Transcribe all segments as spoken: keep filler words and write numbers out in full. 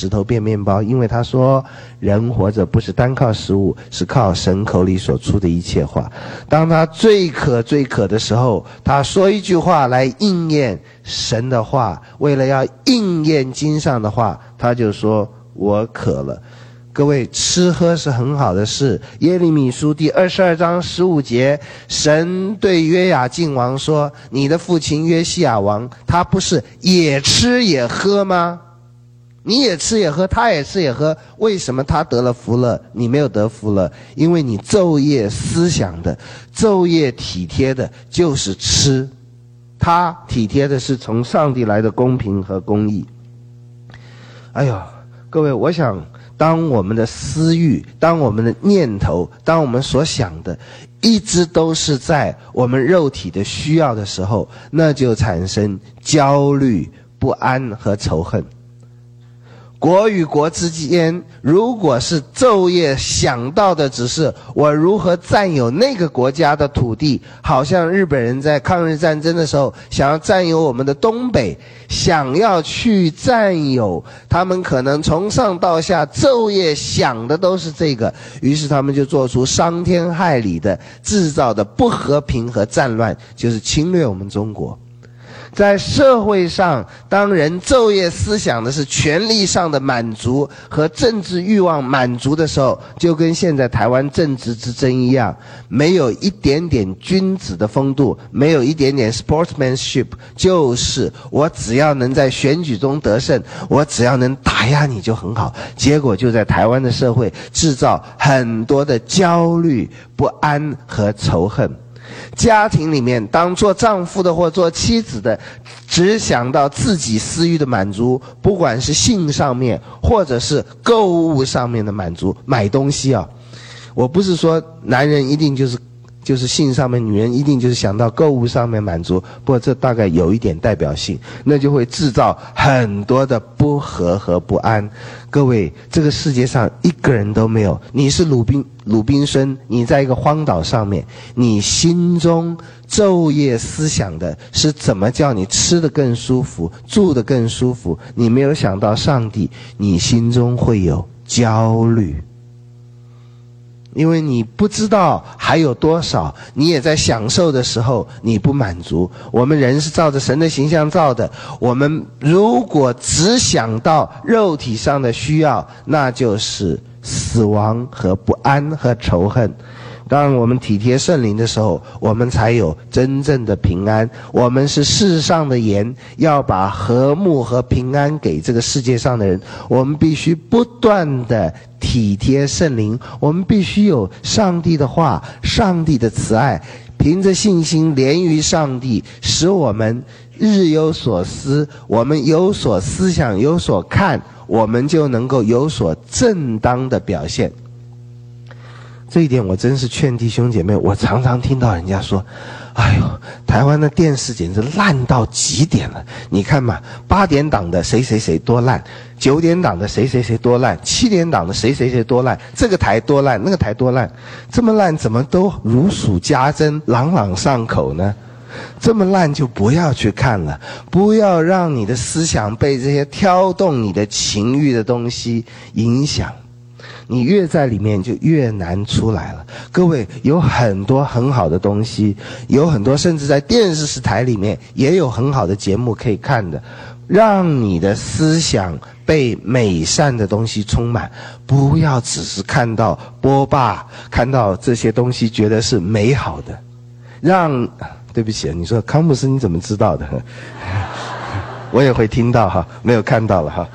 石头变面包，因为他说人活着不是单靠食物，是靠神口里所出的一切话。当他最渴最渴的时候，他说一句话来应验神的话，为了要应验经上的话，他就说我渴了。各位，吃喝是很好的事。耶利米书第二十二章十五节，神对约雅敬王说，你的父亲约西亚王，他不是也吃也喝吗？你也吃也喝，他也吃也喝，为什么他得了福了，你没有得福了？因为你昼夜思想的，昼夜体贴的就是吃，他体贴的是从上帝来的公平和公义。哎呦，各位，我想当我们的私欲，当我们的念头，当我们所想的一直都是在我们肉体的需要的时候，那就产生焦虑、不安和仇恨。国与国之间，如果是昼夜想到的只是我如何占有那个国家的土地，好像日本人在抗日战争的时候想要占有我们的东北，想要去占有，他们可能从上到下昼夜想的都是这个，于是他们就做出伤天害理的制造的不和平和战乱，就是侵略我们中国。在社会上，当人昼夜思想的是权力上的满足和政治欲望满足的时候，就跟现在台湾政治之争一样，没有一点点君子的风度，没有一点点 sportsmanship， 就是我只要能在选举中得胜，我只要能打压你就很好。结果就在台湾的社会制造很多的焦虑、不安和仇恨。家庭里面，当做丈夫的或做妻子的只想到自己私欲的满足，不管是性上面或者是购物上面的满足，买东西啊，我不是说男人一定就是就是性上面，女人一定就是想到购物上面满足，不过这大概有一点代表性，那就会制造很多的不和和不安。各位，这个世界上一个人都没有，你是鲁滨鲁滨孙，你在一个荒岛上面，你心中昼夜思想的是怎么叫你吃得更舒服，住得更舒服，你没有想到上帝，你心中会有焦虑。因为你不知道还有多少，你也在享受的时候你不满足。我们人是照着神的形象造的，我们如果只想到肉体上的需要，那就是死亡和不安和仇恨。当我们体贴圣灵的时候，我们才有真正的平安。我们是世上的盐，要把和睦和平安给这个世界上的人。我们必须不断的体贴圣灵，我们必须有上帝的话，上帝的慈爱，凭着信心连于上帝，使我们日有所思，我们有所思想，有所看，我们就能够有所正当的表现。这一点我真是劝弟兄姐妹，我常常听到人家说，哎呦，台湾的电视简直烂到极点了，你看嘛，八点档的谁谁谁多烂，九点档的谁谁谁多烂，七点档的谁谁谁多烂，这个台多烂，那个台多烂，这么烂怎么都如数家珍，朗朗上口呢？这么烂就不要去看了，不要让你的思想被这些挑动你的情欲的东西影响，你越在里面就越难出来了。各位，有很多很好的东西，有很多甚至在电视台里面也有很好的节目可以看的，让你的思想被美善的东西充满，不要只是看到波霸，看到这些东西觉得是美好的。让对不起，你说康姆斯你怎么知道的？我也会听到哈，没有看到了哈。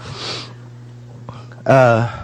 呃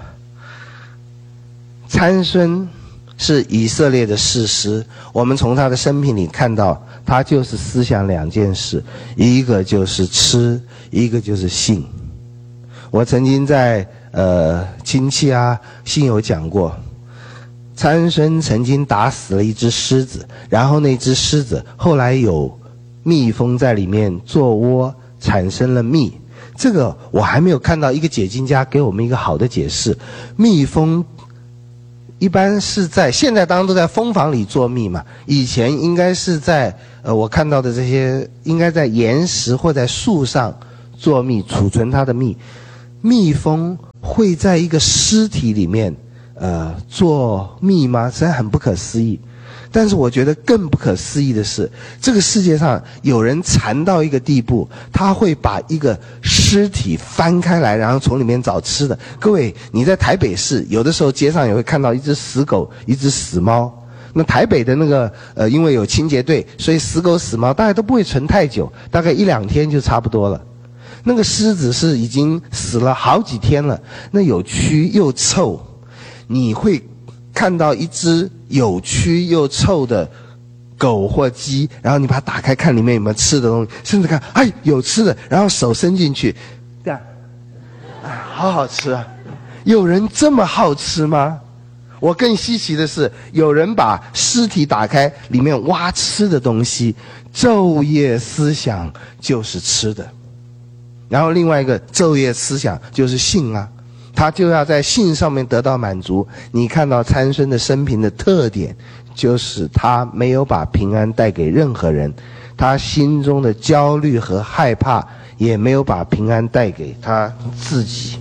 参孙是以色列的士师，我们从他的生平里看到，他就是思想两件事，一个就是吃，一个就是性。我曾经在呃亲戚啊信友讲过，参孙曾经打死了一只狮子，然后那只狮子后来有蜜蜂在里面做窝，产生了蜜。这个我还没有看到一个解经家给我们一个好的解释。蜜蜂一般是在现在当然都在蜂房里做蜜嘛，以前应该是在呃我看到的这些应该在岩石或在树上做蜜，储存它的蜜。蜜蜂会在一个尸体里面呃做蜜吗？实在很不可思议。但是我觉得更不可思议的是，这个世界上有人馋到一个地步，他会把一个尸体翻开来，然后从里面找吃的。各位，你在台北市有的时候街上也会看到一只死狗，一只死猫。那台北的那个呃，因为有清洁队，所以死狗死猫大概都不会存太久，大概一两天就差不多了。那个狮子是已经死了好几天了，那有蛆又臭，你会看到一只有蛆又臭的狗或鸡，然后你把它打开看里面有没有吃的东西，甚至看哎有吃的，然后手伸进去，这样，啊，好好吃啊！有人这么好吃吗？我更稀奇的是，有人把尸体打开，里面挖吃的东西，昼夜思想就是吃的。然后另外一个昼夜思想就是性啊，他就要在性上面得到满足。你看到参孙的生平的特点，就是他没有把平安带给任何人，他心中的焦虑和害怕也没有把平安带给他自己。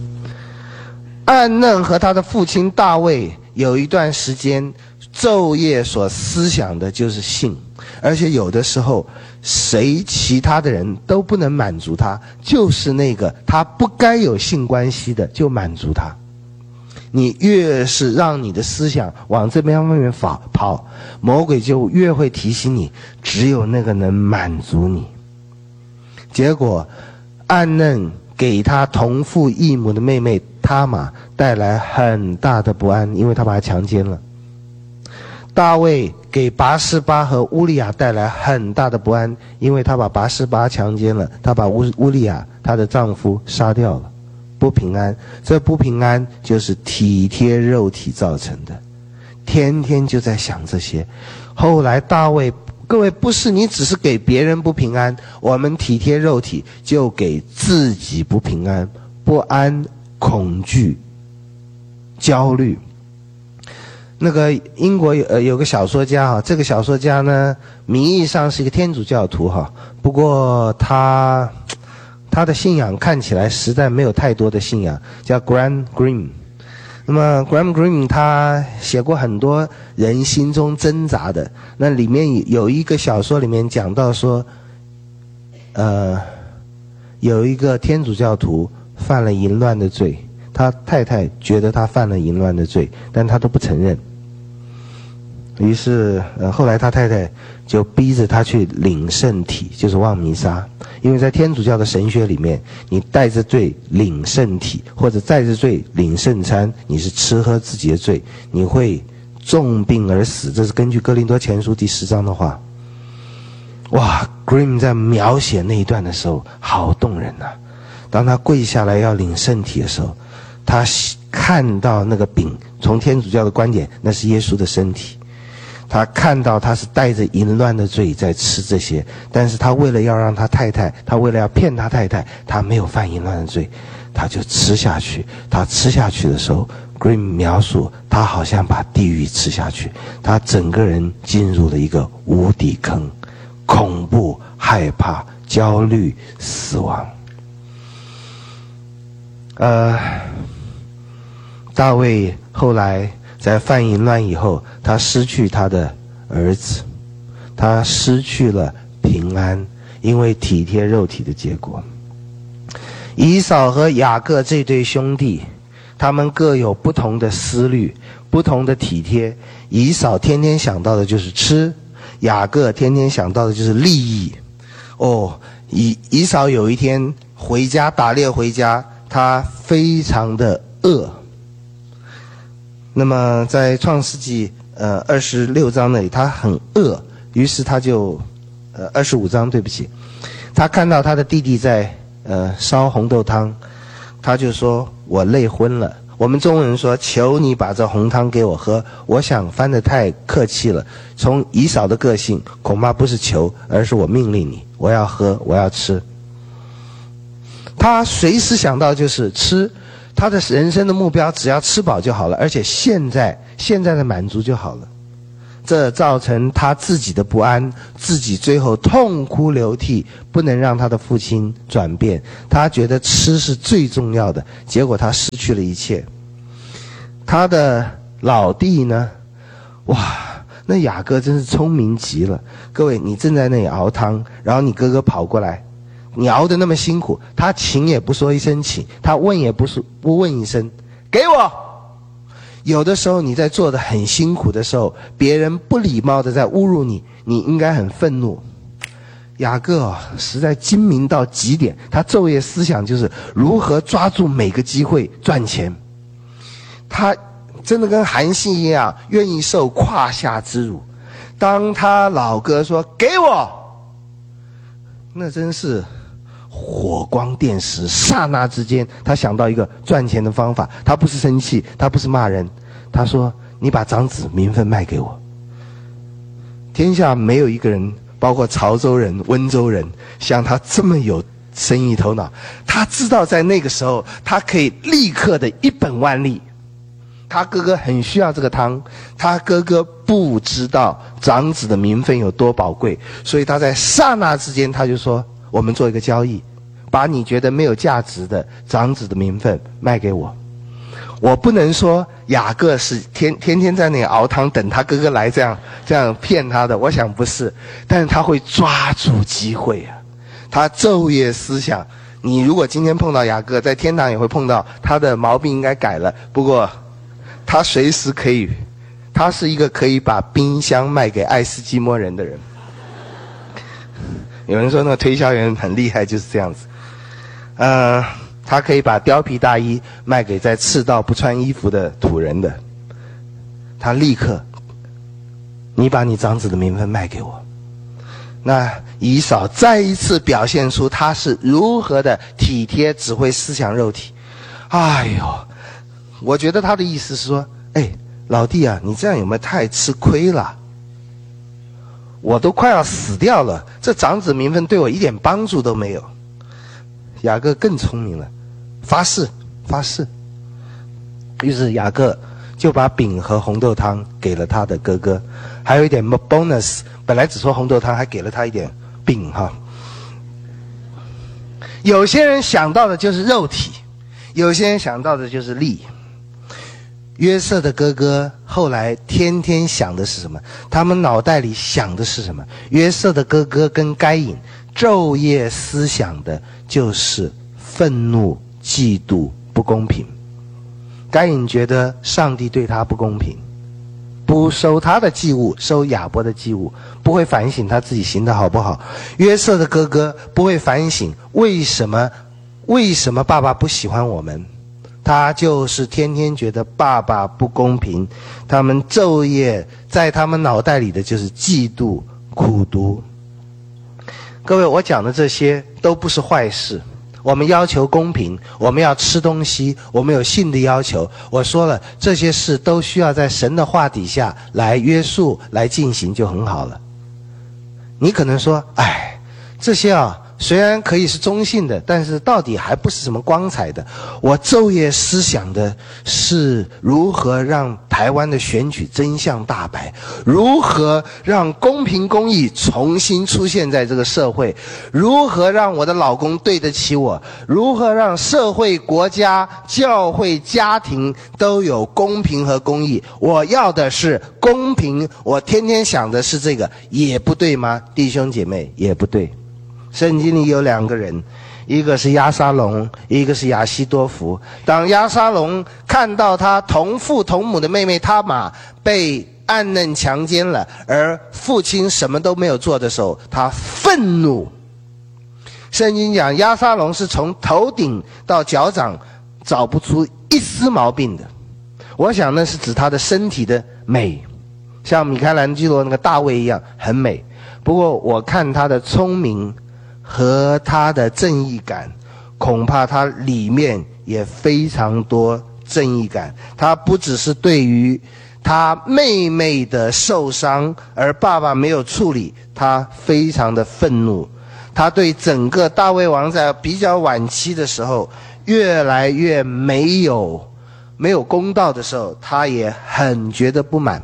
暗嫩和他的父亲大卫有一段时间昼夜所思想的就是性，而且有的时候谁其他的人都不能满足他，就是那个他不该有性关系的就满足他。你越是让你的思想往这边方面跑跑，魔鬼就越会提醒你，只有那个能满足你。结果暗嫩给他同父异母的妹妹他玛带来很大的不安，因为他把她强奸了。大卫给拔示巴和乌利亚带来很大的不安，因为他把拔示巴强奸了，他把乌乌利亚她的丈夫杀掉了，不平安。这不平安就是体贴肉体造成的，天天就在想这些。后来大卫，各位，不是你只是给别人不平安，我们体贴肉体就给自己不平安、不安、恐惧、焦虑。那个英国有呃有个小说家哈，这个小说家呢名义上是一个天主教徒哈，不过他他的信仰看起来实在没有太多的信仰，叫 Graham Greene。那么 Graham Greene 他写过很多人心中挣扎的，那里面有一个小说里面讲到说，呃，有一个天主教徒犯了淫乱的罪，他太太觉得他犯了淫乱的罪，但他都不承认。于是呃，后来他太太就逼着他去领圣体，就是望弥撒。因为在天主教的神学里面，你带着罪领圣体，或者带着罪领圣餐，你是吃喝自己的罪，你会重病而死。这是根据哥林多前书第十章的话。哇 Grimm 在描写那一段的时候好动人啊。当他跪下来要领圣体的时候，他看到那个饼，从天主教的观点那是耶稣的身体，他看到他是带着淫乱的罪在吃这些，但是他为了要让他太太，他为了要骗他太太，他没有犯淫乱的罪，他就吃下去。他吃下去的时候 Grimm 描述他好像把地狱吃下去，他整个人进入了一个无底坑，恐怖、害怕、焦虑、死亡。呃，大卫后来在犯淫乱以后，他失去他的儿子，他失去了平安，因为体贴肉体的结果。以扫和雅各这对兄弟，他们各有不同的思虑，不同的体贴。以扫天天想到的就是吃，雅各天天想到的就是利益。哦，以以扫有一天回家打猎回家，他非常的饿。那么在创世纪呃二十六章那里，他很饿，于是他就呃二十五章对不起，他看到他的弟弟在呃烧红豆汤，他就说我累昏了。我们中国人说求你把这红汤给我喝，我想翻得太客气了，从以扫的个性恐怕不是求，而是我命令你，我要喝，我要吃。他随时想到就是吃，他的人生的目标只要吃饱就好了，而且现在现在的满足就好了。 这造成他自己的不安，自己最后痛哭流涕，不能让他的父亲转变。他觉得吃是最重要的，结果他失去了一切。他的老弟呢，哇，那雅各真是聪明极了。各位，你正在那里熬汤，然后你哥哥跑过来，你熬得那么辛苦，他请也不说一声请，他问也不说不问一声，给我。有的时候你在做得很辛苦的时候，别人不礼貌的在侮辱你，你应该很愤怒。雅各啊，实在精明到极点，他昼夜思想就是如何抓住每个机会赚钱。他真的跟韩信一样，愿意受胯下之辱。当他老哥说给我，那真是火光电石，刹那之间他想到一个赚钱的方法。他不是生气，他不是骂人，他说你把长子名分卖给我。天下没有一个人，包括潮州人、温州人，像他这么有生意头脑。他知道在那个时候他可以立刻的一本万利。他哥哥很需要这个汤，他哥哥不知道长子的名分有多宝贵，所以他在刹那之间他就说，我们做一个交易，把你觉得没有价值的长子的名分卖给我。我不能说雅各是天天天在那里熬汤等他哥哥来这样这样骗他的，我想不是，但是他会抓住机会啊，他昼夜思想。你如果今天碰到雅各，在天堂也会碰到，他的毛病应该改了，不过他随时可以，他是一个可以把冰箱卖给爱斯基摩人的人。有人说那个推销员很厉害，就是这样子。呃，他可以把貂皮大衣卖给在赤道不穿衣服的土人的。他立刻，你把你长子的名分卖给我。那以扫再一次表现出他是如何的体贴，只会思想肉体。哎呦，我觉得他的意思是说，哎，老弟啊，你这样有没有太吃亏了？我都快要死掉了，这长子名分对我一点帮助都没有。雅各更聪明了，发誓，发誓。于是雅各就把饼和红豆汤给了他的哥哥，还有一点 bonus， 本来只说红豆汤，还给了他一点饼哈。有些人想到的就是肉体，有些人想到的就是利。约瑟的哥哥后来天天想的是什么？他们脑袋里想的是什么？约瑟的哥哥跟该隐昼夜思想的就是愤怒、嫉妒、不公平。该隐觉得上帝对他不公平，不收他的祭物，收亚伯的祭物，不会反省他自己行得好不好。约瑟的哥哥不会反省为什么为什么爸爸不喜欢我们，他就是天天觉得爸爸不公平。他们昼夜在他们脑袋里的就是嫉妒、苦毒。各位，我讲的这些都不是坏事。我们要求公平，我们要吃东西，我们有性的要求。我说了，这些事都需要在神的话底下来约束、来进行就很好了。你可能说，哎，这些啊虽然可以是中性的，但是到底还不是什么光彩的。我昼夜思想的是如何让台湾的选举真相大白，如何让公平公义重新出现在这个社会，如何让我的老公对得起我，如何让社会、国家、教会、家庭都有公平和公义。我要的是公平，我天天想的是这个，也不对吗？弟兄姐妹，也不对。圣经里有两个人，一个是押沙龙，一个是亚希多弗。当押沙龙看到他同父同母的妹妹他玛被暗嫩强奸了，而父亲什么都没有做的时候，他愤怒。圣经讲押沙龙是从头顶到脚掌找不出一丝毛病的，我想那是指他的身体的美，像米开朗基罗那个大卫一样很美。不过我看他的聪明和他的正义感，恐怕他里面也非常多正义感。他不只是对于他妹妹的受伤而爸爸没有处理，他非常的愤怒。他对整个大卫王在比较晚期的时候越来越没有没有公道的时候，他也很觉得不满。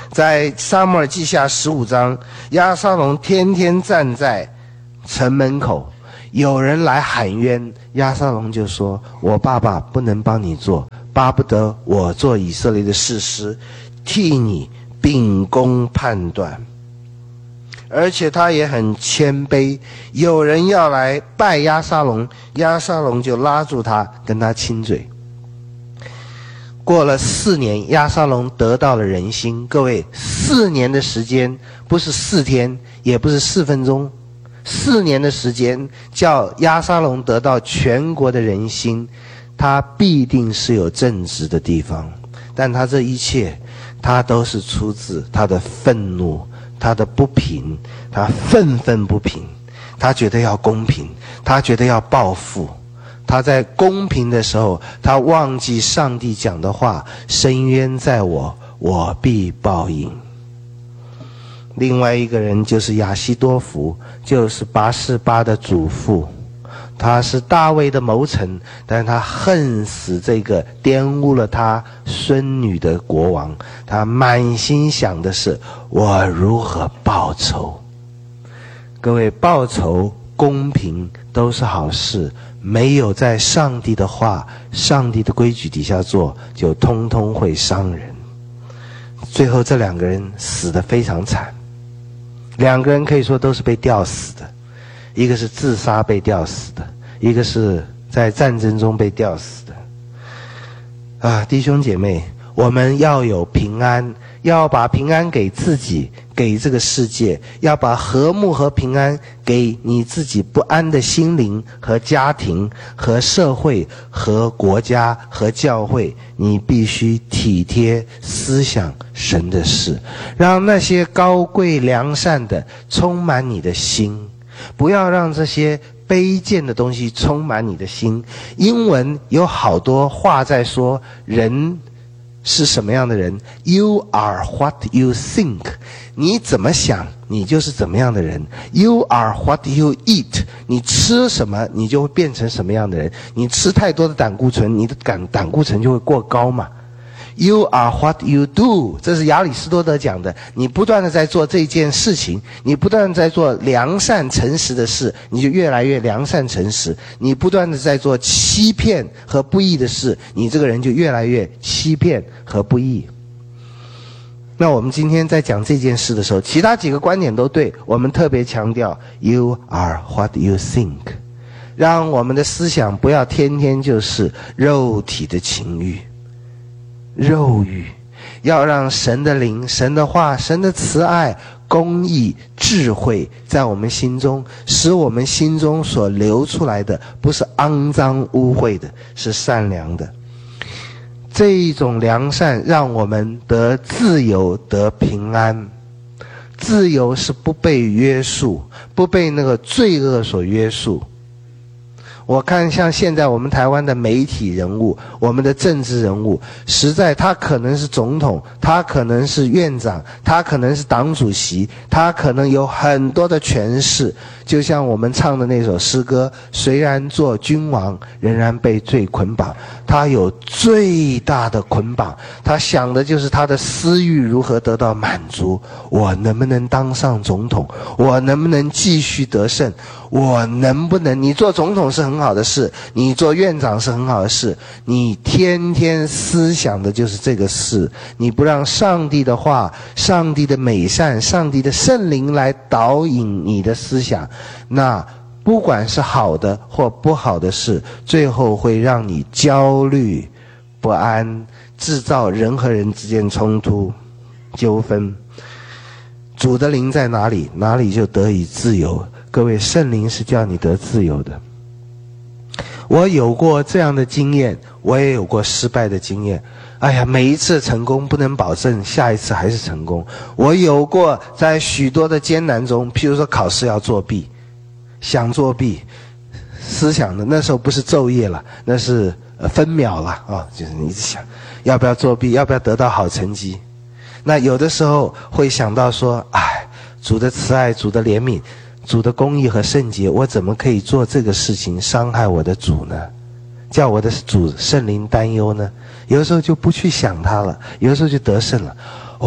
在撒母耳记下十五章，押沙龙天天站在城门口，有人来喊冤，押沙龙就说：我爸爸不能帮你做，巴不得我做以色列的士师，替你秉公判断。而且他也很谦卑，有人要来拜押沙龙，押沙龙就拉住他，跟他亲嘴。过了四年，押沙龙得到了人心。各位，四年的时间不是四天，也不是四分钟，四年的时间叫押沙龙得到全国的人心，他必定是有正直的地方，但他这一切，他都是出自他的愤怒，他的不平，他愤愤不平，他觉得要公平，他觉得要报复。他在公平的时候，他忘记上帝讲的话：伸冤在我，我必报应。另外一个人就是亚希多弗，就是拔示巴的祖父，他是大卫的谋臣，但他恨死这个玷污了他孙女的国王，他满心想的是我如何报仇。各位，报仇公平都是好事，没有在上帝的话、上帝的规矩底下做，就通通会伤人。最后这两个人死得非常惨，两个人可以说都是被吊死的，一个是自杀被吊死的，一个是在战争中被吊死的。啊，弟兄姐妹，我们要有平安，要把平安给自己，给这个世界，要把和睦和平安给你自己不安的心灵和家庭和社会和国家和教会。你必须体贴思想神的事，让那些高贵良善的充满你的心，不要让这些卑贱的东西充满你的心。英文有好多话在说人是什么样的人， You are what you think， 你怎么想你就是怎么样的人。 You are what you eat， 你吃什么你就会变成什么样的人。你吃太多的胆固醇，你的胆胆固醇就会过高嘛。You are what you do， 这是亚里士多德讲的。你不断的在做这件事情，你不断的在做良善诚实的事，你就越来越良善诚实。你不断的在做欺骗和不义的事，你这个人就越来越欺骗和不义。那我们今天在讲这件事的时候，其他几个观点都对，我们特别强调 You are what you think， 让我们的思想不要天天就是肉体的情欲肉欲，要让神的灵、神的话、神的慈爱、公义、智慧在我们心中，使我们心中所流出来的不是肮脏污秽的，是善良的。这一种良善让我们得自由，得平安。自由是不被约束，不被那个罪恶所约束。我看像现在我们台湾的媒体人物，我们的政治人物，实在他可能是总统，他可能是院长，他可能是党主席，他可能有很多的权势。就像我们唱的那首诗歌，虽然做君王，仍然被罪捆绑。他有最大的捆绑，他想的就是他的私欲如何得到满足。我能不能当上总统？我能不能继续得胜？我能不能？你做总统是很好的事，你做院长是很好的事，你天天思想的就是这个事。你不让上帝的话、上帝的美善、上帝的圣灵来导引你的思想，那不管是好的或不好的事，最后会让你焦虑不安，制造人和人之间冲突纠纷。主的灵在哪里，哪里就得以自由。各位，圣灵是叫你得自由的。我有过这样的经验，我也有过失败的经验。哎呀，每一次成功不能保证下一次还是成功。我有过在许多的艰难中，譬如说考试要作弊，想作弊，思想的那时候不是昼夜了，那是呃分秒了啊、哦，就是你一直想要不要作弊，要不要得到好成绩。那有的时候会想到说，哎，主的慈爱，主的怜悯，主的公义和圣洁，我怎么可以做这个事情伤害我的主呢？叫我的主圣灵担忧呢？有的时候就不去想他了，有的时候就得胜了。哦，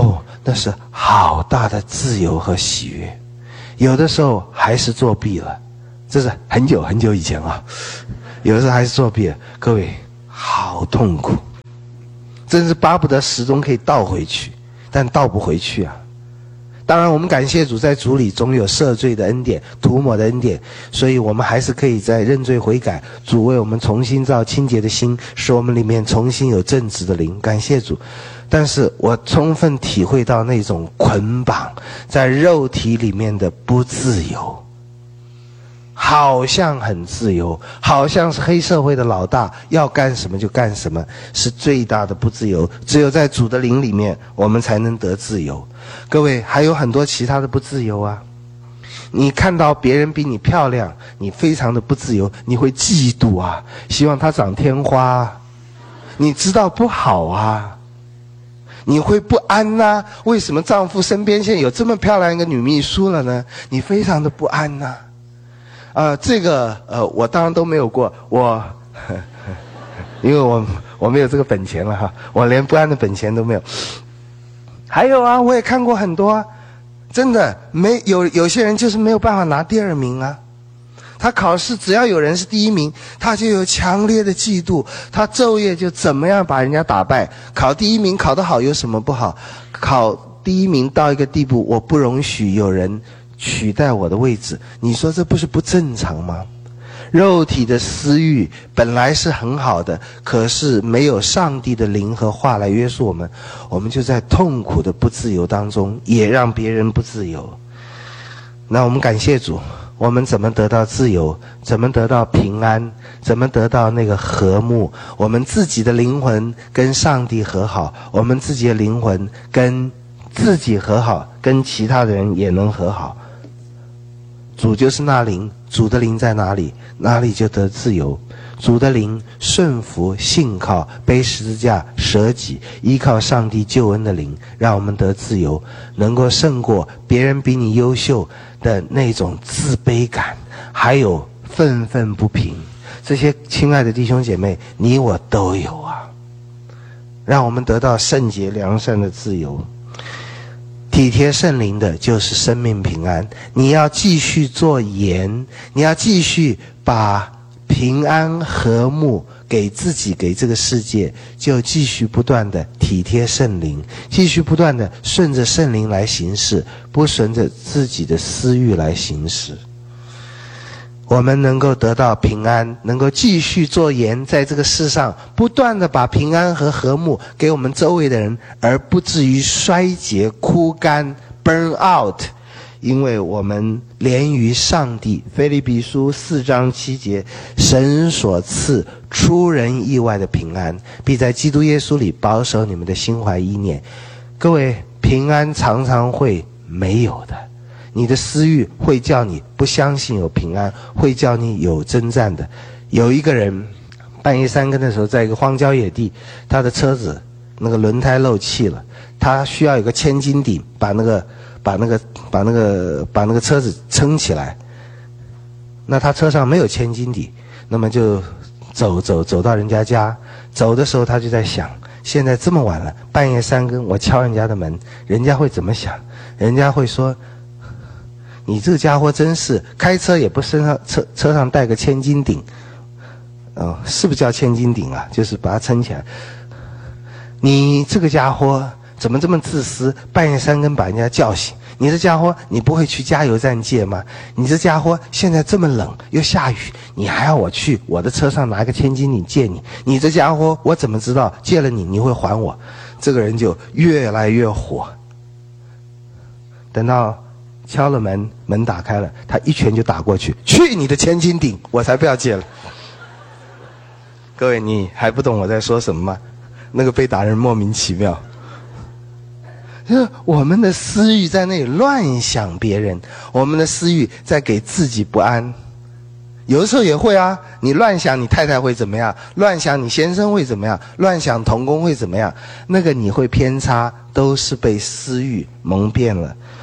那是好大的自由和喜悦。有的时候还是作弊了，这是很久很久以前啊，有的时候还是作弊了，各位好痛苦，真是巴不得时钟可以倒回去，但倒不回去啊。当然我们感谢主，在主里总有赦罪的恩典，涂抹的恩典，所以我们还是可以在认罪悔改，主为我们重新造清洁的心，使我们里面重新有正直的灵，感谢主。但是我充分体会到那种捆绑在肉体里面的不自由，好像很自由，好像是黑社会的老大，要干什么就干什么，是最大的不自由。只有在主的灵里面，我们才能得自由。各位，还有很多其他的不自由啊。你看到别人比你漂亮，你非常的不自由，你会嫉妒啊，希望她长天花啊，你知道不好啊，你会不安啊，为什么丈夫身边现在有这么漂亮一个女秘书了呢？你非常的不安啊。呃，这个呃，我当然都没有过，我呵呵因为我我没有这个本钱了哈，我连不安的本钱都没有。还有啊，我也看过很多啊，真的没有有些人就是没有办法拿第二名啊。他考试只要有人是第一名，他就有强烈的嫉妒，他昼夜就怎么样把人家打败。考第一名考得好有什么不好？考第一名到一个地步，我不容许有人取代我的位置，你说这不是不正常吗？肉体的私欲本来是很好的，可是没有上帝的灵和话来约束我们，我们就在痛苦的不自由当中，也让别人不自由。那我们感谢主，我们怎么得到自由？怎么得到平安？怎么得到那个和睦？我们自己的灵魂跟上帝和好，我们自己的灵魂跟自己和好，跟其他的人也能和好。主就是那灵，主的灵在哪里，哪里就得自由。主的灵顺服信靠背十字架舍己，依靠上帝救恩的灵，让我们得自由，能够胜过别人比你优秀的那种自卑感，还有愤愤不平。这些亲爱的弟兄姐妹，你我都有啊，让我们得到圣洁良善的自由。体贴圣灵的就是生命平安。你要继续做盐，你要继续把平安和睦给自己给这个世界，就继续不断的体贴圣灵，继续不断的顺着圣灵来行事，不顺着自己的私欲来行事。我们能够得到平安，能够继续做盐，在这个世上不断的把平安和和睦给我们周围的人，而不至于衰竭枯干 burn out。 因为我们连于上帝，腓立比书四章七节，神所赐出人意外的平安，必在基督耶稣里保守你们的心怀意念。各位，平安常常会没有的，你的私欲会叫你不相信有平安，会叫你有征战的。有一个人半夜三更的时候，在一个荒郊野地，他的车子那个轮胎漏气了，他需要有个千斤顶把那个把那个把那个把那个车子撑起来。那他车上没有千斤顶，那么就走走走到人家家，走的时候他就在想，现在这么晚了，半夜三更我敲人家的门，人家会怎么想？人家会说，你这个家伙真是开车也不身上车车上带个千斤顶，哦，是不是叫千斤顶啊？就是把它撑起来。你这个家伙怎么这么自私？半夜三更把人家叫醒。你这家伙，你不会去加油站借吗？你这家伙现在这么冷又下雨，你还要我去我的车上拿个千斤顶借你？你这家伙，我怎么知道借了你你会还我？这个人就越来越火。等到敲了门，门打开了，他一拳就打过去，去你的千斤顶，我才不要借了。各位，你还不懂我在说什么吗？那个被打人莫名其妙，就是我们的私欲在那里乱想别人，我们的私欲在给自己不安。有的时候也会啊，你乱想你太太会怎么样，乱想你先生会怎么样，乱想同工会怎么样，那个你会偏差，都是被私欲蒙骗了。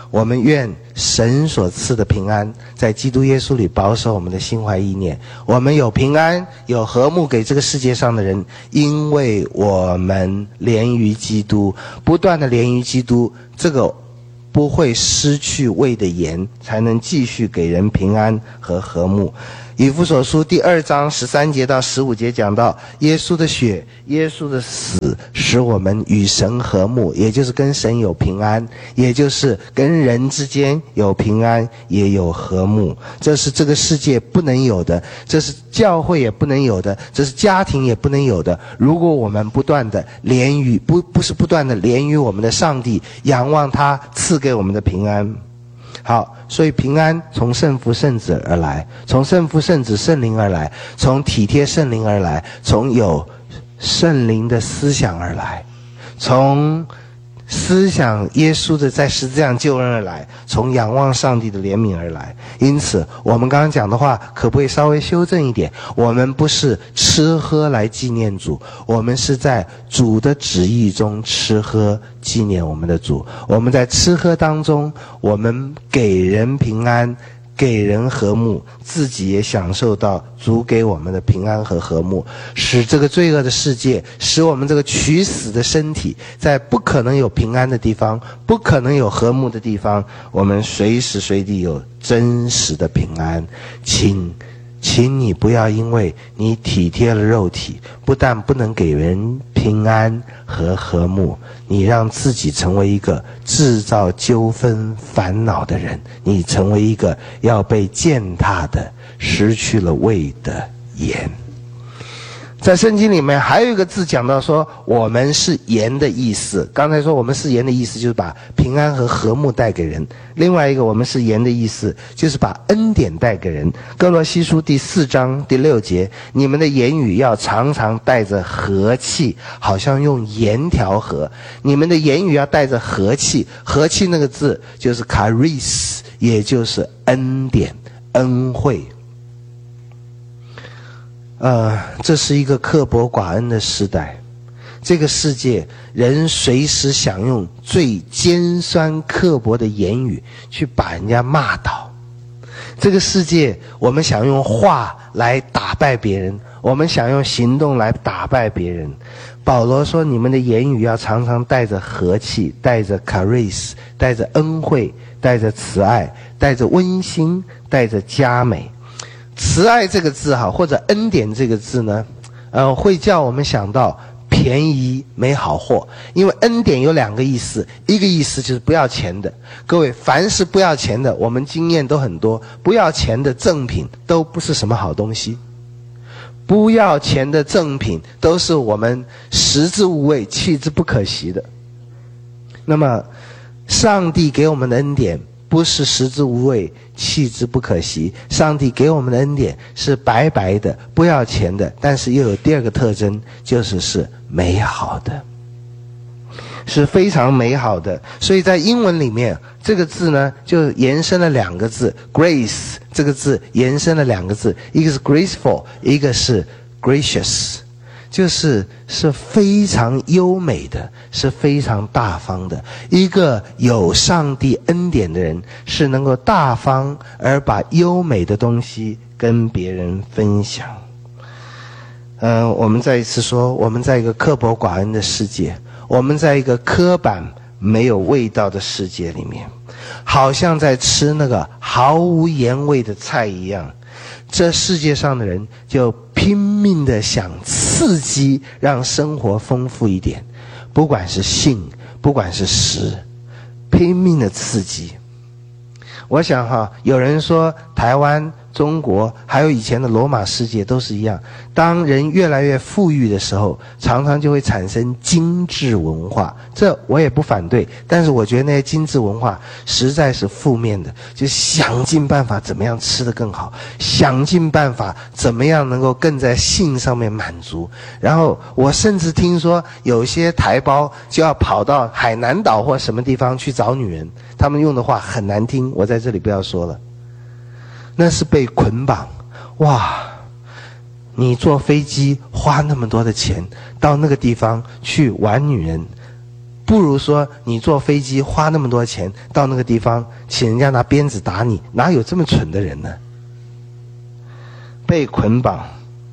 我们愿神所赐的平安在基督耶稣里保守我们的心怀意念。我们有平安，有和睦给这个世界上的人，因为我们连于基督，不断的连于基督，这个不会失去味的盐，才能继续给人平安和和睦。以弗所书第二章十三节到十五节讲到，耶稣的血，耶稣的死，使我们与神和睦，也就是跟神有平安，也就是跟人之间有平安，也有和睦。这是这个世界不能有的，这是教会也不能有的，这是家庭也不能有的。如果我们不断的连于不不是不断的连于我们的上帝，仰望他赐给我们的平安。好，所以平安从圣父圣子而来，从圣父圣子圣灵而来，从体贴圣灵而来，从有圣灵的思想而来，从思想耶稣的在十字架救恩而来，从仰望上帝的怜悯而来。因此我们刚刚讲的话可不可以稍微修正一点？我们不是吃喝来纪念主，我们是在主的旨意中吃喝纪念我们的主。我们在吃喝当中，我们给人平安，给人和睦，自己也享受到主给我们的平安和和睦，使这个罪恶的世界，使我们这个取死的身体，在不可能有平安的地方，不可能有和睦的地方，我们随时随地有真实的平安。请请你不要因为你体贴了肉体，不但不能给人平安和和睦，你让自己成为一个制造纠纷烦恼的人，你成为一个要被践踏的失去了味的盐。在圣经里面还有一个字讲到说我们是盐的意思，刚才说我们是盐的意思就是把平安和和睦带给人，另外一个我们是盐的意思就是把恩典带给人。哥罗西书第四章第六节，你们的言语要常常带着和气，好像用盐调和。你们的言语要带着和气，和气那个字就是 charis， 也就是恩典恩惠。呃，这是一个刻薄寡恩的时代，这个世界人随时想用最尖酸刻薄的言语去把人家骂倒。这个世界我们想用话来打败别人，我们想用行动来打败别人。保罗说你们的言语要常常带着和气，带着 charis， 带着恩惠，带着慈爱，带着温馨，带着佳美。慈爱这个字哈，或者恩典这个字呢，呃，会叫我们想到便宜没好货。因为恩典有两个意思，一个意思就是不要钱的。各位，凡是不要钱的，我们经验都很多，不要钱的赠品都不是什么好东西。不要钱的赠品都是我们食之无味，弃之不可惜的。那么，上帝给我们的恩典不是食之无味，弃之不可惜。上帝给我们的恩典是白白的，不要钱的，但是又有第二个特征，就是是美好的，是非常美好的。所以在英文里面，这个字呢就延伸了两个字 ，grace 这个字延伸了两个字，一个是 graceful， 一个是 gracious， 就是是非常优美的，是非常大方的。一个有上帝恩典的人是能够大方而把优美的东西跟别人分享。嗯、呃，我们再一次说，我们在一个刻薄寡恩的世界，我们在一个刻板没有味道的世界里面，好像在吃那个毫无盐味的菜一样。这世界上的人就拼命的想刺激，让生活丰富一点，不管是性，不管是食，拼命的刺激。我想哈，有人说台湾、中国还有以前的罗马世界都是一样，当人越来越富裕的时候，常常就会产生精致文化，这我也不反对，但是我觉得那些精致文化实在是负面的，就想尽办法怎么样吃得更好，想尽办法怎么样能够更在性上面满足。然后我甚至听说有些台胞就要跑到海南岛或什么地方去找女人，他们用的话很难听，我在这里不要说了，那是被捆绑。哇，你坐飞机花那么多的钱到那个地方去玩女人， 不如说你坐飞机花那么多钱到那个地方，请人家拿鞭子打你，哪有这么蠢的人呢？被捆绑，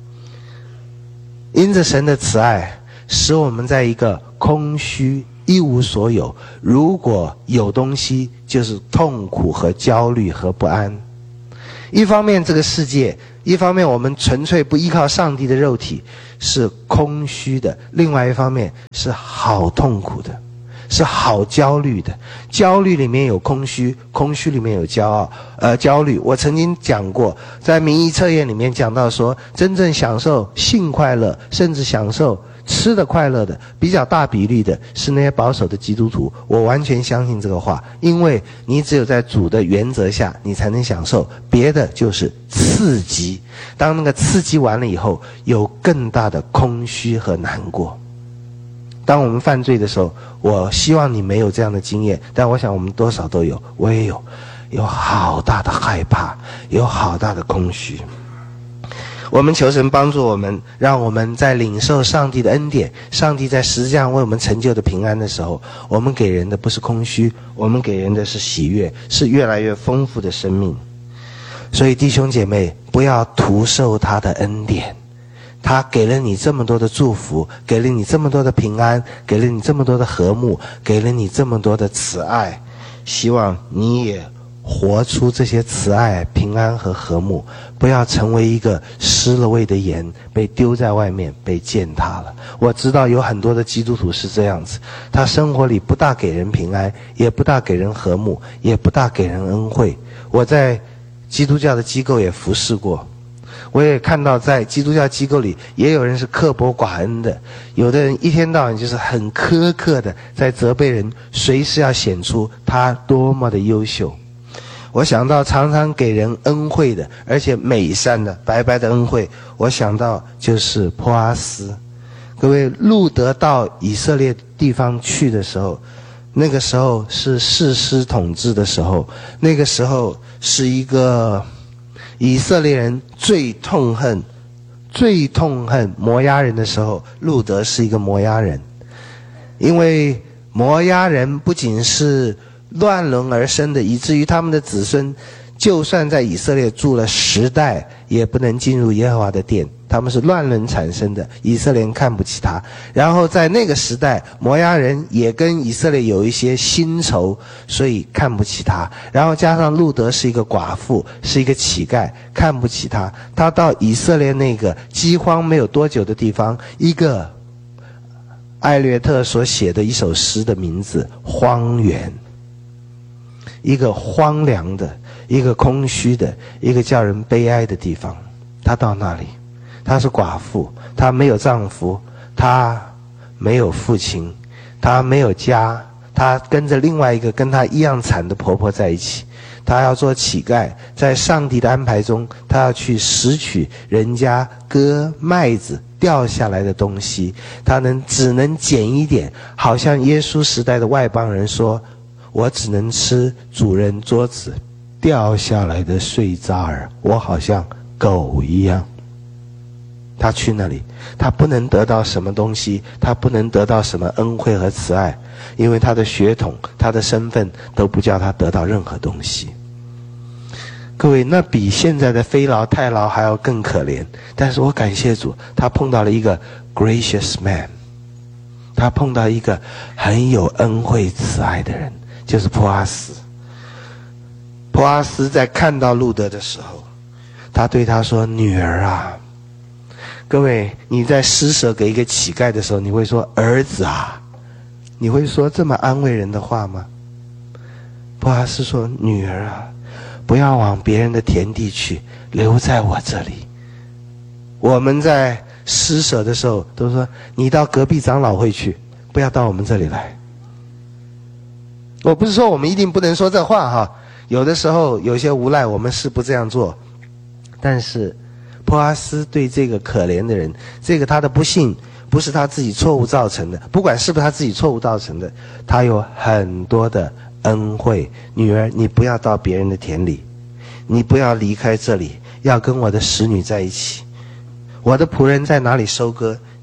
因着神的慈爱，使我们在一个空虚一无所有，如果有东西就是痛苦和焦虑和不安。一方面这个世界，一方面我们纯粹不依靠上帝的肉体是空虚的，另外一方面是好痛苦的，是好焦虑的。焦虑里面有空虚，空虚里面有骄傲，呃，焦虑。我曾经讲过，在民意测验里面讲到说，真正享受性快乐，甚至享受吃的快乐的，比较大比例的是那些保守的基督徒。我完全相信这个话，因为你只有在主的原则下，你才能享受，别的就是刺激。当那个刺激完了以后，有更大的空虚和难过。当我们犯罪的时候，我希望你没有这样的经验，但我想我们多少都有，我也有，有好大的害怕，有好大的空虚。我们求神帮助我们，让我们在领受上帝的恩典，上帝在十字架上为我们成就的平安的时候，我们给人的不是空虚，我们给人的是喜悦，是越来越丰富的生命。所以弟兄姐妹，不要徒受他的恩典，他给了你这么多的祝福，给了你这么多的平安，给了你这么多的和睦，给了你这么多的慈爱，希望你也活出这些慈爱、平安和和睦，不要成为一个失了味的盐，被丢在外面，被践踏了。我知道有很多的基督徒是这样子，他生活里不大给人平安，也不大给人和睦，也不大给人恩惠。我在基督教的机构也服侍过，我也看到在基督教机构里也有人是刻薄寡恩的，有的人一天到晚就是很苛刻的在责备人，随时要显出他多么的优秀。我想到常常给人恩惠的，而且美善的白白的恩惠，我想到就是波阿斯。各位，路德到以色列地方去的时候，那个时候是士师统治的时候，那个时候是一个以色列人最痛恨最痛恨摩押人的时候，路德是一个摩押人。因为摩押人不仅是乱伦而生的，以至于他们的子孙就算在以色列住了十代，也不能进入耶和华的殿。他们是乱伦产生的，以色列人看不起他。然后在那个时代，摩押人也跟以色列有一些新仇，所以看不起他。然后加上路德是一个寡妇，是一个乞丐，看不起他。他到以色列那个饥荒没有多久的地方，一个艾略特所写的一首诗的名字《荒原》，一个荒凉的，一个空虚的，一个叫人悲哀的地方。他到那里，她是寡妇，她没有丈夫，她没有父亲，她没有家，她跟着另外一个跟她一样惨的婆婆在一起。她要做乞丐，在上帝的安排中，她要去拾取人家割麦子掉下来的东西，她能只能捡一点，好像耶稣时代的外邦人说，我只能吃主人桌子掉下来的碎渣儿，我好像狗一样。他去那里，他不能得到什么东西，他不能得到什么恩惠和慈爱，因为他的血统，他的身份都不叫他得到任何东西。各位，那比现在的非劳太劳还要更可怜。但是我感谢主，他碰到了一个 gracious man， 他碰到一个很有恩惠慈爱的人，就是波阿斯。波阿斯在看到路德的时候，他对他说，女儿啊。各位，你在施舍给一个乞丐的时候，你会说儿子啊，你会说这么安慰人的话吗？波阿斯说，女儿啊，不要往别人的田地去，留在我这里。我们在施舍的时候都说，你到隔壁长老会去，不要到我们这里来。我不是说我们一定不能说这话哈，有的时候有些无赖我们是不这样做，但是波阿斯对这个可怜的人，这个他的不幸不是他自己错误造成的，不管是不是他自己错误造成的，他有很多的恩惠。女儿，你不要到别人的田里，你不要离开这里，要跟我的使女在一起。我的仆人在哪里收割，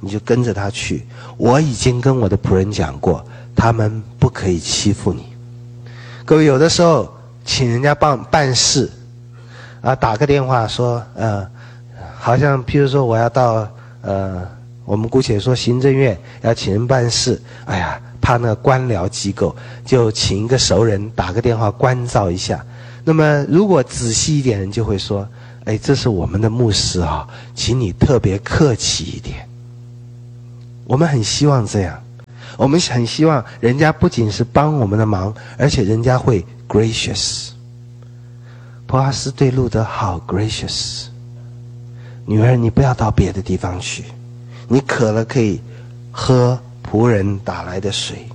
你就跟着他去。我已经跟我的仆人讲过，他们不可以欺负你。各位，有的时候请人家办办事啊，打个电话说，呃，好像譬如说我要到呃，我们姑且说行政院要请人办事，哎呀，怕那个官僚机构，就请一个熟人打个电话关照一下。那么如果仔细一点，人就会说，哎，这是我们的牧师啊，请你特别客气一点。我们很希望这样，我们很希望人家不仅是帮我们的忙，而且人家会 gracious。波阿斯对路德好 gracious， 女儿，你不要到别的地方去，你渴了可以喝仆人打来的水。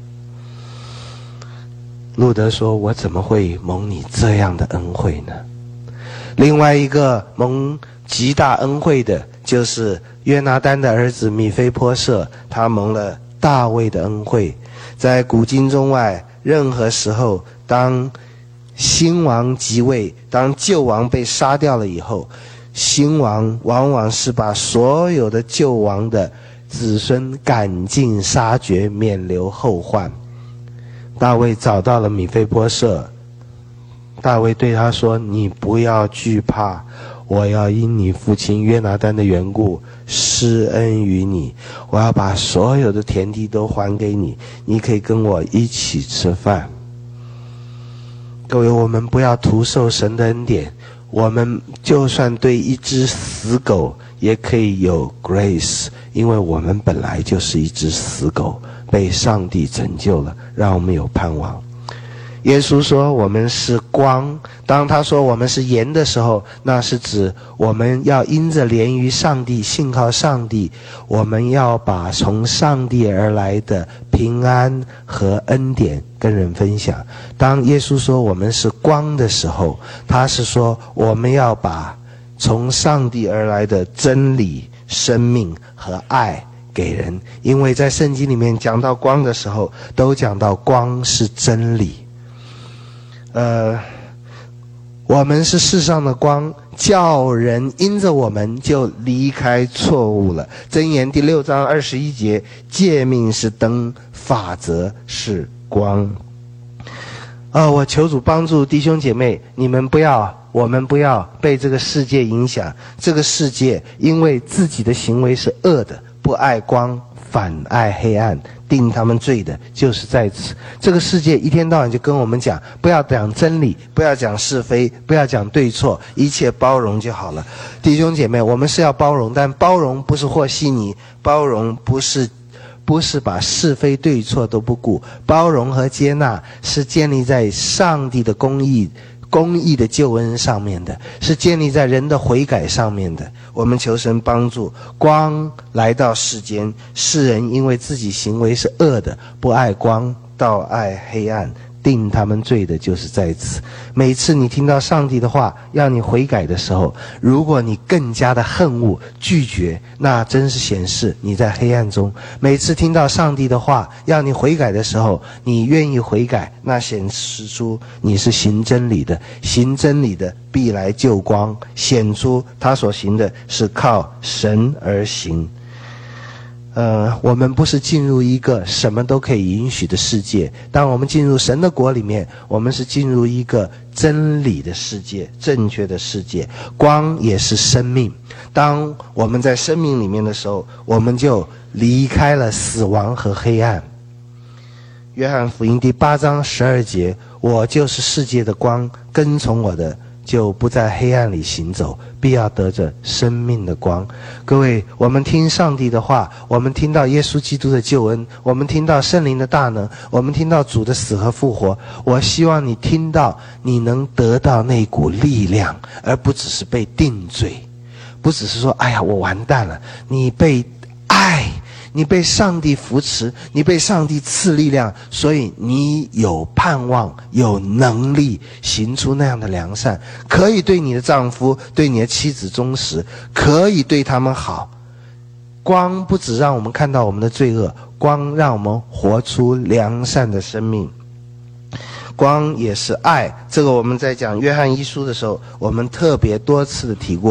路德说，我怎么会蒙你这样的恩惠呢？另外一个蒙极大恩惠的就是约拿单的儿子米非波设，他蒙了大卫的恩惠。在古今中外，任何时候当新王即位，当旧王被杀掉了以后，新王往往是把所有的旧王的子孙赶尽杀绝，免留后患。大卫找到了米非波设，大卫对他说，你不要惧怕，我要因你父亲约拿单的缘故施恩于你，我要把所有的田地都还给你，你可以跟我一起吃饭。各位，我们不要徒受神的恩典，我们就算对一只死狗也可以有 grace， 因为我们本来就是一只死狗，被上帝拯救了，让我们有盼望。耶稣说我们是光，当他说我们是盐的时候，那是指我们要因着连于上帝，信靠上帝，我们要把从上帝而来的平安和恩典跟人分享。当耶稣说我们是光的时候，他是说我们要把从上帝而来的真理、生命和爱给人。因为在圣经里面讲到光的时候，都讲到光是真理。呃，我们是世上的光，叫人因着我们就离开错误了。箴言第六章二十一节，诫命是灯，法则是光。呃，我求主帮助弟兄姐妹，你们不要，我们不要被这个世界影响。这个世界因为自己的行为是恶的，不爱光，反爱黑暗，定他们罪的就是在此。这个世界一天到晚就跟我们讲，不要讲真理，不要讲是非，不要讲对错，一切包容就好了。弟兄姐妹，我们是要包容，但包容不是和稀泥，包容不是不是把是非对错都不顾，包容和接纳是建立在上帝的公义公义的救恩上面的，是建立在人的悔改上面的。我们求神帮助，光来到世间，世人因为自己行为是恶的，不爱光，倒爱黑暗，定他们罪的就是在此。每次你听到上帝的话要你悔改的时候，如果你更加的恨恶拒绝，那真是显示你在黑暗中。每次听到上帝的话要你悔改的时候，你愿意悔改，那显示出你是行真理的。行真理的必来救光，显出他所行的是靠神而行。呃，我们不是进入一个什么都可以允许的世界，当我们进入神的国里面，我们是进入一个真理的世界，正确的世界。光也是生命，当我们在生命里面的时候，我们就离开了死亡和黑暗。约翰福音第八章十二节，我就是世界的光，跟从我的就不在黑暗里行走，必要得着生命的光。各位，我们听上帝的话，我们听到耶稣基督的救恩，我们听到圣灵的大能，我们听到主的死和复活。我希望你听到，你能得到那股力量，而不只是被定罪，不只是说哎呀我完蛋了。你被爱，你被上帝扶持，你被上帝赐力量，所以你有盼望，有能力行出那样的良善，可以对你的丈夫，对你的妻子忠实，可以对他们好。光不只让我们看到我们的罪恶，光让我们活出良善的生命。光也是爱，这个我们在讲约翰一书的时候，我们特别多次的提过。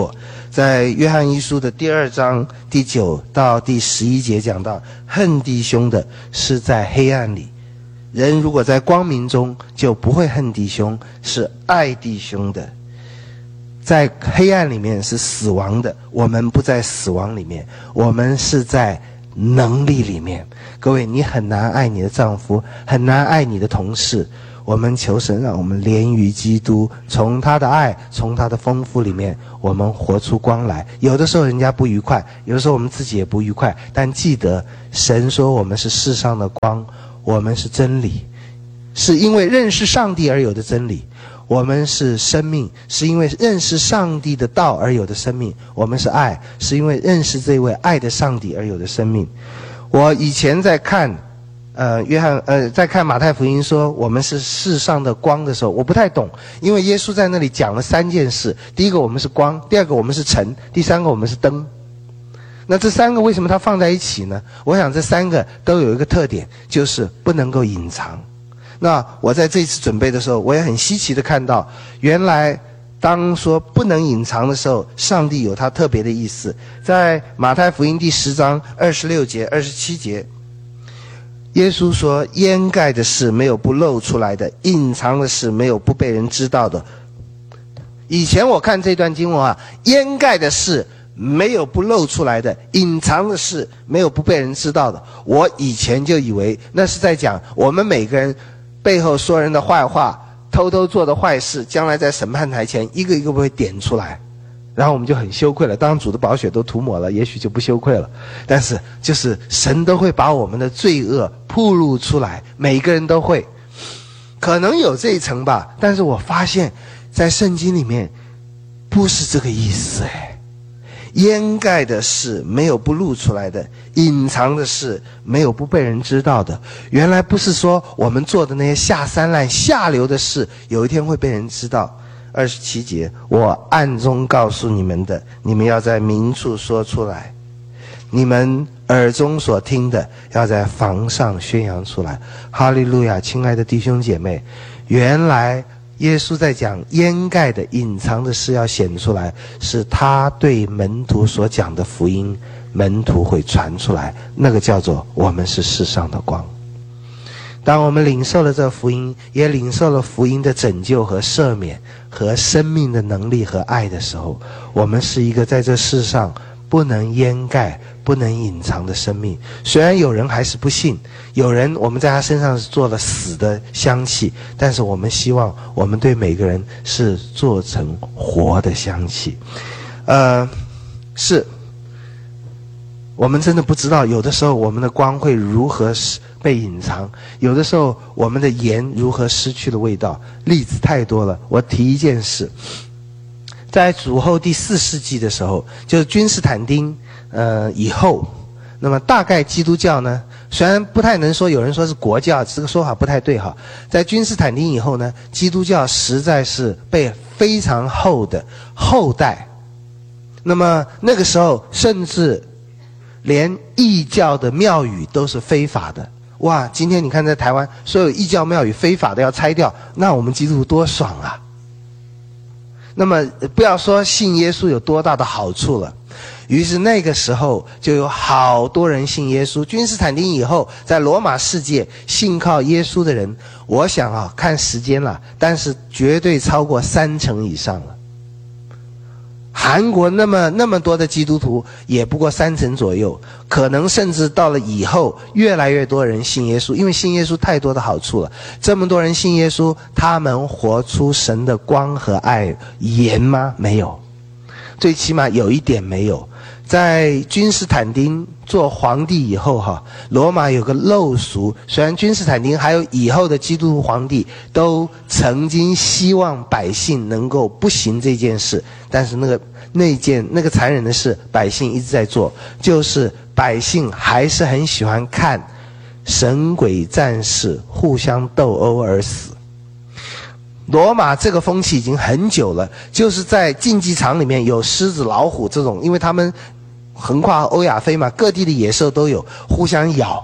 在约翰一书的第二章第九到第十一节讲到，恨弟兄的是在黑暗里，人如果在光明中，就不会恨弟兄，是爱弟兄的。在黑暗里面是死亡的，我们不在死亡里面，我们是在能力里面。各位，你很难爱你的丈夫，很难爱你的同事，我们求神让我们连于基督，从他的爱，从他的丰富里面，我们活出光来。有的时候人家不愉快，有的时候我们自己也不愉快，但记得神说我们是世上的光，我们是真理，是因为认识上帝而有的真理。我们是生命，是因为认识上帝的道而有的生命。我们是爱，是因为认识这位爱的上帝而有的生命。我以前在看呃约翰呃在看马太福音说我们是世上的光的时候，我不太懂，因为耶稣在那里讲了三件事。第一个我们是光，第二个我们是尘，第三个我们是灯。那这三个为什么它放在一起呢？我想这三个都有一个特点，就是不能够隐藏。那我在这次准备的时候，我也很稀奇的看到，原来当说不能隐藏的时候，上帝有他特别的意思。在马太福音第十章二十六节、二十七节，耶稣说：掩盖的事没有不露出来的，隐藏的事没有不被人知道的。以前我看这段经文啊，掩盖的事没有不露出来的，隐藏的事没有不被人知道的。我以前就以为那是在讲我们每个人背后说人的坏话，偷偷做的坏事，将来在审判台前一个一个不会点出来，然后我们就很羞愧了。当主的宝血都涂抹了，也许就不羞愧了。但是就是神都会把我们的罪恶暴露出来，每个人都会，可能有这一层吧。但是我发现在圣经里面不是这个意思哎。掩盖的事没有不露出来的，隐藏的事没有不被人知道的。原来不是说我们做的那些下三滥下流的事有一天会被人知道。二十七节，我暗中告诉你们的，你们要在明处说出来，你们耳中所听的要在房上宣扬出来。哈利路亚！亲爱的弟兄姐妹，原来耶稣在讲掩盖的隐藏的事要显出来，是他对门徒所讲的福音，门徒会传出来，那个叫做我们是世上的光。当我们领受了这福音，也领受了福音的拯救和赦免和生命的能力和爱的时候，我们是一个在这世上不能掩盖不能隐藏的生命。虽然有人还是不信，有人我们在他身上是做了死的香气，但是我们希望我们对每个人是做成活的香气。呃，是我们真的不知道，有的时候我们的光会如何被隐藏，有的时候我们的盐如何失去了味道。例子太多了，我提一件事。在主后第四世纪的时候，就是君士坦丁呃以后，那么大概基督教呢，虽然不太能说，有人说是国教，这个说法不太对哈。在君士坦丁以后呢，基督教实在是被非常厚的后代，那么那个时候甚至连异教的庙宇都是非法的。哇，今天你看在台湾所有异教庙宇非法的要拆掉，那我们基督徒多爽啊。那么不要说信耶稣有多大的好处了，于是那个时候就有好多人信耶稣。君士坦丁以后，在罗马世界信靠耶稣的人，我想啊，看时间了，但是绝对超过三成以上了。韩国那么那么多的基督徒，也不过三成左右，可能甚至到了以后，越来越多人信耶稣，因为信耶稣太多的好处了。这么多人信耶稣，他们活出神的光和爱盐吗？没有，最起码有一点没有。在君士坦丁做皇帝以后哈，罗马有个陋俗，虽然君士坦丁还有以后的基督徒皇帝都曾经希望百姓能够不行这件事，但是那个那件那个残忍的事百姓一直在做，就是百姓还是很喜欢看神鬼战士互相斗殴而死。罗马这个风气已经很久了，就是在竞技场里面有狮子老虎这种，因为他们横跨欧亚非嘛，各地的野兽都有，互相咬，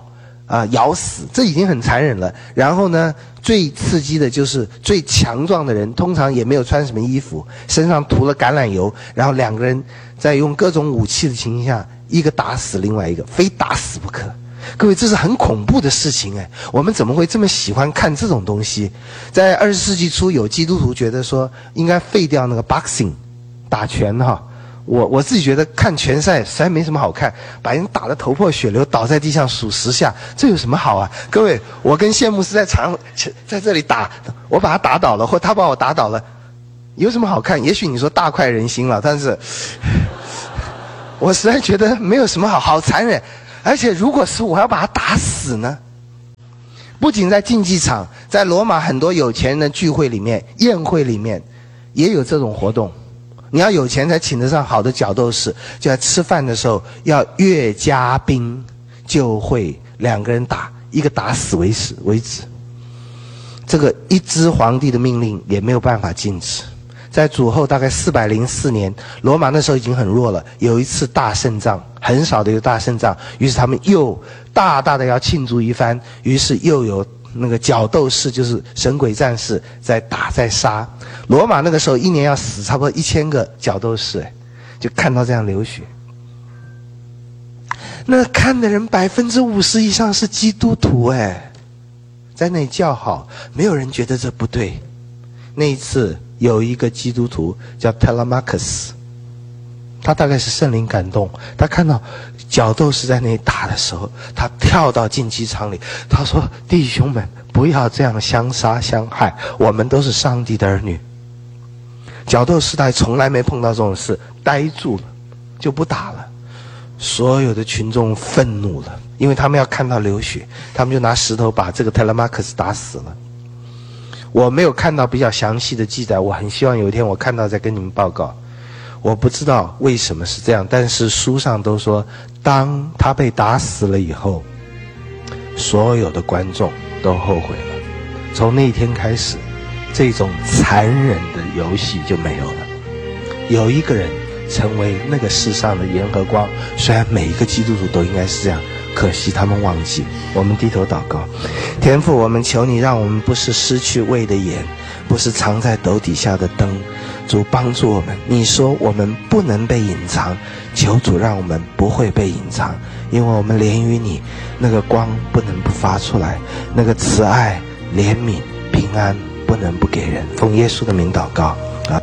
啊咬死，这已经很残忍了。然后呢，最刺激的就是最强壮的人，通常也没有穿什么衣服，身上涂了橄榄油，然后两个人在用各种武器的情形下，一个打死另外一个，非打死不可。各位，这是很恐怖的事情哎！我们怎么会这么喜欢看这种东西？在二十世纪初，有基督徒觉得说应该废掉那个 boxing 打拳哈。我我自己觉得看拳赛实在没什么好看，把人打得头破血流，倒在地上数十下，这有什么好啊？各位，我跟谢牧师在场在这里打，我把他打倒了，或他把我打倒了，有什么好看？也许你说大快人心了，但是我实在觉得没有什么好，好残忍。而且如果是我要把他打死呢？不仅在竞技场，在罗马很多有钱人的聚会里面、宴会里面，也有这种活动。你要有钱才请得上好的角斗士，就在吃饭的时候要越加兵，就会两个人打，一个打死为止为止。这个一支皇帝的命令也没有办法禁止。在主后大概四百零四年，罗马那时候已经很弱了，有一次大胜仗，很少的一个大胜仗，于是他们又大大的要庆祝一番，于是又有那个角斗士，就是神鬼战士在打在杀。罗马那个时候一年要死差不多一千个角斗士，哎，就看到这样流血。那看的人百分之五十以上是基督徒，哎，在那里叫好，没有人觉得这不对。那一次有一个基督徒叫 Telemachus， 他大概是圣灵感动，他看到角斗士在那里打的时候，他跳到竞技场里，他说：“弟兄们，不要这样相杀相害，我们都是上帝的儿女。”角斗士他从来没碰到这种事，呆住了，就不打了。所有的群众愤怒了，因为他们要看到流血，他们就拿石头把这个 Telemachus 打死了。我没有看到比较详细的记载，我很希望有一天我看到再跟你们报告。我不知道为什么是这样，但是书上都说，当他被打死了以后，所有的观众都后悔了。从那一天开始，这种残忍的游戏就没有了。有一个人成为那个世上的盐和光，虽然每一个基督徒都应该是这样，可惜他们忘记。我们低头祷告，天父，我们求你让我们不是失去味的盐，不是藏在斗底下的灯。主帮助我们，你说我们不能被隐藏，求主让我们不会被隐藏，因为我们连于你，那个光不能不发出来，那个慈爱、怜悯、平安不能不给人。奉耶稣的名祷告啊！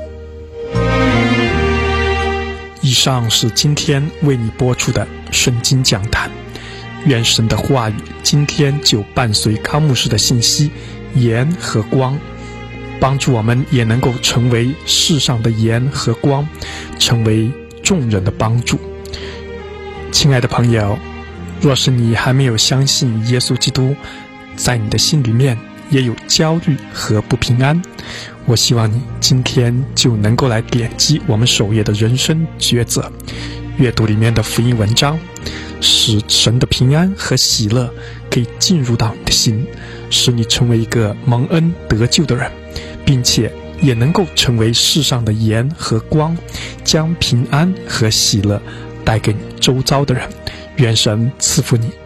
以上是今天为你播出的圣经讲坛，愿神的话语今天就伴随康牧师的信息，盐和光，帮助我们也能够成为世上的盐和光，成为众人的帮助。亲爱的朋友，若是你还没有相信耶稣基督，在你的心里面也有焦虑和不平安，我希望你今天就能够来点击我们首页的人生抉择，阅读里面的福音文章，使神的平安和喜乐可以进入到你的心，使你成为一个蒙恩得救的人，并且也能够成为世上的盐和光，将平安和喜乐带给你周遭的人。愿神赐福你。